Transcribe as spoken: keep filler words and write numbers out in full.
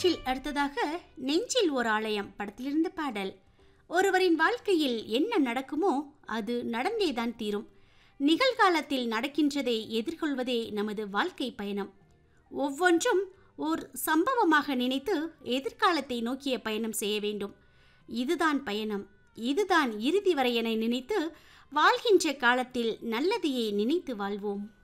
நிகழ்ச்சியில் அடுத்ததாக நெஞ்சில் ஓர் ஆலயம் படத்திலிருந்து பாடல். ஒருவரின் வாழ்க்கையில் என்ன நடக்குமோ அது நடந்தேதான் தீரும். நிகழ்காலத்தில் நடக்கின்றதை எதிர்கொள்வதே நமது வாழ்க்கை பயணம். ஒவ்வொன்றும் ஓர் சம்பவமாக நினைத்து எதிர்காலத்தை நோக்கிய பயணம் செய்ய வேண்டும். இதுதான் பயணம், இதுதான் இறுதி வரை என நினைத்து வாழ்கின்ற காலத்தில் நல்லதையே நினைத்து வாழ்வோம்.